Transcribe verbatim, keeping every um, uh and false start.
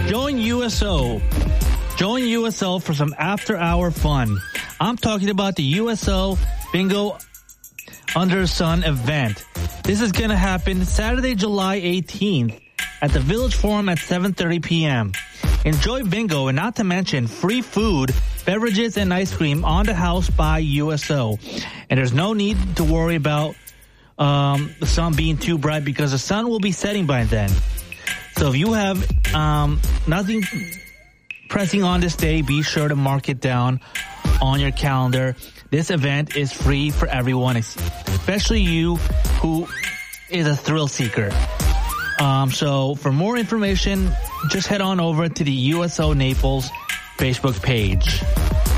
Join U S O. Join U S O for some after-hour fun. I'm talking about the U S O Bingo Under the Sun event. This is going to happen Saturday, July eighteenth at the Village Forum at seven thirty p.m. Enjoy bingo and not to mention free food, beverages, and ice cream on the house by U S O. And there's no need to worry about um, the sun being too bright because the sun will be setting by then. So if you have um, nothing pressing on this day, be sure to mark it down on your calendar. This event is free for everyone, especially you who is a thrill seeker. Um, so for more information, just head on over to the U S O Naples Facebook page.